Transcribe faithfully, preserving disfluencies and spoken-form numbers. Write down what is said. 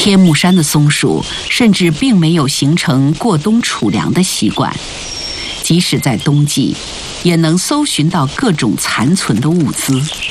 天目山的松鼠甚至并没有形成过冬储粮的习惯，即使在冬季，也能搜寻到各种残存的物资。